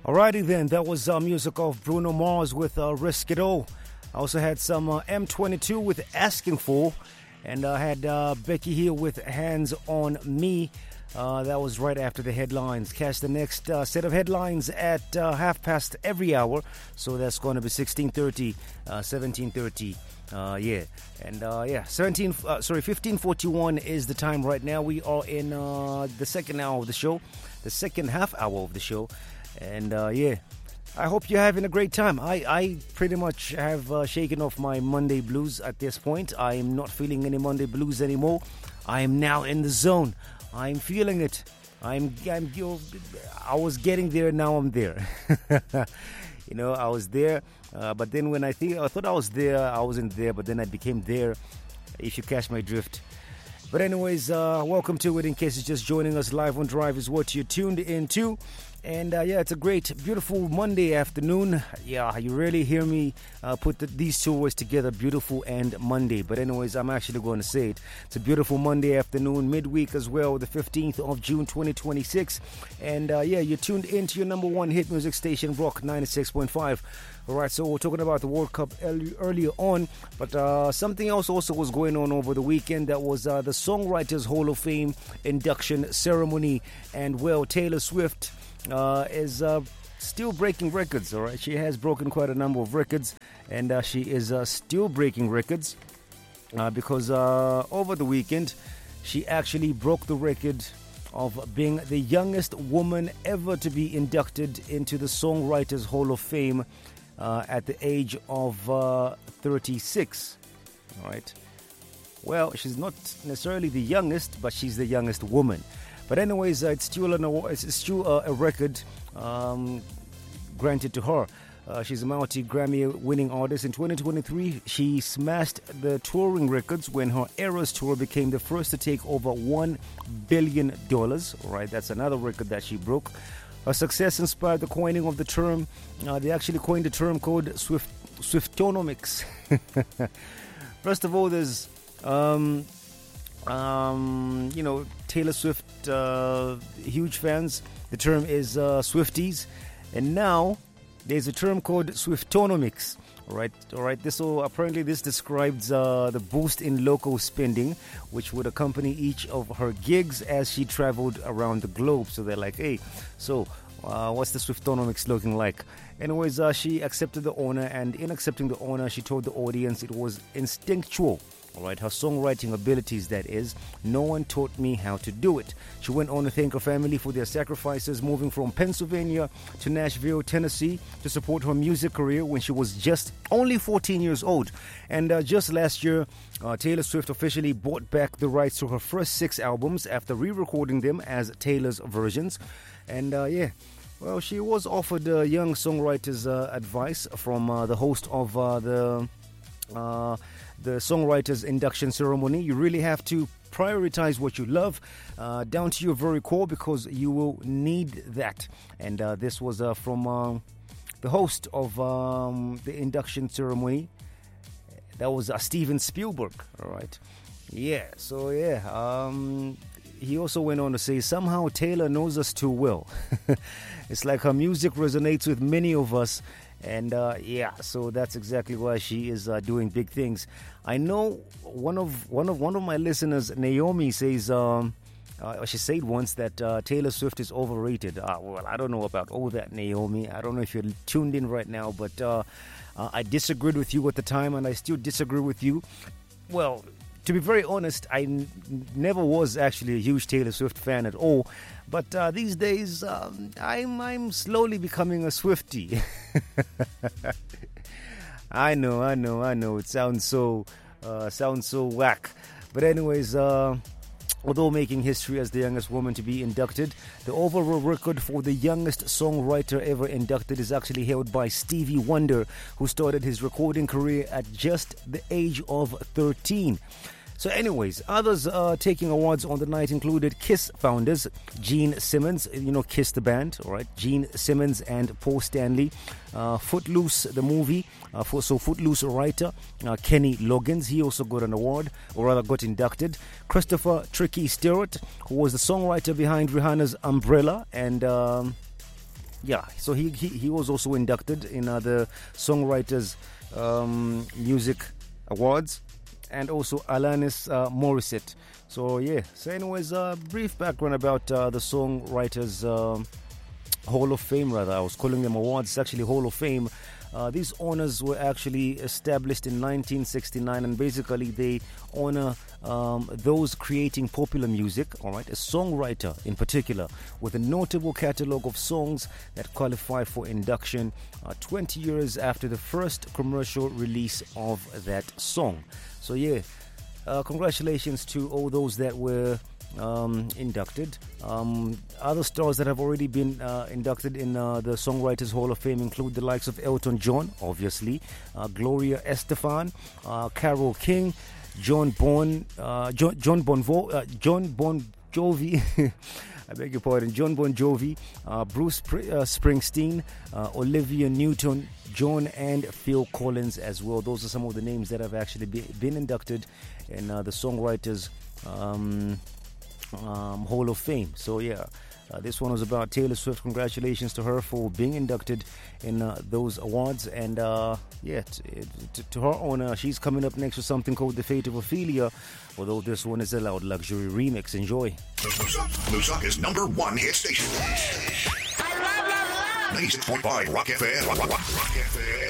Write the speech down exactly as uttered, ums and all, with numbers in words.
Alrighty then, that was uh, music of Bruno Mars with uh, Risk It All. I also had some uh, M twenty-two with Asking For, and I had uh, Becky Hill with Hands On Me. Uh, that was right after the headlines. Catch the next uh, set of headlines at uh, half past every hour, so that's going to be sixteen thirty, uh, seventeen thirty. Uh, yeah, and uh, yeah, seventeen. Uh, sorry, fifteen forty-one is the time right now. We are in uh, the second hour of the show, the second half hour of the show. And uh, yeah, I hope you're having a great time. I, I pretty much have uh, shaken off my Monday blues at this point. I am not feeling any Monday blues anymore. I am now in the zone. I'm feeling it. I'm, I'm you know, I was getting there, now I'm there. you know, I was there, uh, but then when I think I thought I was there, I wasn't there, but then I became there, if you catch my drift. But anyways, uh, welcome to it. In case you're just joining us, Live on Drive is what you're tuned into. And uh, yeah, it's a great, beautiful Monday afternoon. Yeah, you really hear me uh, put the, these two words together, beautiful and Monday. But anyways, I'm actually going to say it. It's a beautiful Monday afternoon, midweek as well, the fifteenth of June, twenty twenty-six. And uh, yeah, you're tuned into your number one hit music station, Rock ninety-six point five. All right, so we're talking about the World Cup early, earlier on, but uh, something else also was going on over the weekend. That was uh, the Songwriters Hall of Fame induction ceremony. And well, Taylor Swift uh, is uh, still breaking records, all right? She has broken quite a number of records, and uh, she is uh, still breaking records uh, because uh, over the weekend, she actually broke the record of being the youngest woman ever to be inducted into the Songwriters Hall of Fame Uh, at the age of uh, thirty-six. All right. Well, she's not necessarily the youngest, but she's the youngest woman. But anyways, uh, it's still an award, it's still a, a record um, granted to her. Uh, she's a multi-Grammy-winning artist. In twenty twenty-three, she smashed the touring records when her Eras Tour became the first to take over one billion dollars. All right, that's another record that she broke. Her success inspired the coining of the term. Uh, they actually coined the term called Swift Swiftonomics. First of all, there's, um, um, you know, Taylor Swift, uh, huge fans. The term is uh, Swifties. And now there's a term called Swiftonomics. All right, all right. This so apparently this describes uh, the boost in local spending, which would accompany each of her gigs as she traveled around the globe. So they're like, hey, so uh, what's the Swiftonomics looking like? Anyways, uh, she accepted the honor, and in accepting the honor, she told the audience it was instinctual. All right, her songwriting abilities, that is. No one taught me how to do it. She went on to thank her family for their sacrifices, moving from Pennsylvania to Nashville, Tennessee, to support her music career when she was just only fourteen years old. And uh, just last year, uh, Taylor Swift officially bought back the rights to her first six albums after re-recording them as Taylor's versions. And uh, yeah, well, she was offered uh, young songwriters uh, advice from uh, the host of uh, the... Uh, the Songwriters Induction Ceremony. You really have to prioritize what you love uh, down to your very core, because you will need that. And uh, this was uh, from uh, the host of um, the induction ceremony. That was uh, Steven Spielberg. All right. Yeah. So, yeah. Um, he also went on to say, somehow Taylor knows us too well. It's like her music resonates with many of us. And uh, yeah, so that's exactly why she is uh, doing big things. I know one of one of one of my listeners, Naomi, says um, uh, she said once that uh, Taylor Swift is overrated. Uh, well, I don't know about all that, Naomi. I don't know if you're tuned in right now, but uh, uh, I disagreed with you at the time, and I still disagree with you. Well, to be very honest, I n- never was actually a huge Taylor Swift fan at all. But uh, these days, um, I'm I'm slowly becoming a Swiftie. I know, I know, I know. It sounds so uh, sounds so whack. But anyways, uh, although making history as the youngest woman to be inducted, the overall record for the youngest songwriter ever inducted is actually held by Stevie Wonder, who started his recording career at just the age of thirteen. So anyways, others uh, taking awards on the night included Kiss founders Gene Simmons, you know, Kiss the band, all right, Gene Simmons and Paul Stanley, uh, Footloose, the movie, uh, for, so Footloose writer uh, Kenny Loggins, he also got an award, or rather got inducted. Christopher Tricky Stewart, who was the songwriter behind Rihanna's Umbrella, and... Um, yeah, so he, he, he was also inducted in uh, the Songwriters um, Music Awards, and also Alanis uh, Morissette. So yeah, so anyways, a uh, brief background about uh, the Songwriters um, Hall of Fame, rather. I was calling them awards, it's actually Hall of Fame. Uh, these honors were actually established in nineteen sixty-nine, and basically they honor um, those creating popular music, all right, a songwriter in particular, with a notable catalog of songs that qualify for induction uh, twenty years after the first commercial release of that song. So yeah, uh, congratulations to all those that were Um, inducted. Um, other stars that have already been uh, inducted in uh, the Songwriters Hall of Fame include the likes of Elton John, obviously, uh, Gloria Estefan, uh, Carole King, John Bon, uh, John, John Bon, Vo- uh, John Bon Jovi. I beg your pardon, John Bon Jovi, uh, Bruce Pr- uh, Springsteen, uh, Olivia Newton, John and Phil Collins as well. Those are some of the names that have actually be- been inducted in uh, the Songwriters um, Um, Hall of Fame. So yeah, uh, this one was about Taylor Swift. Congratulations to her for being inducted in uh, those awards, and uh, yeah, t- t- to her honor, she's coming up next with something called The Fate of Ophelia, although this one is a loud luxury remix. Enjoy. Lusaka's number one hit station. ninety-six point five Rock F M. Rock, Rock, Rock F M.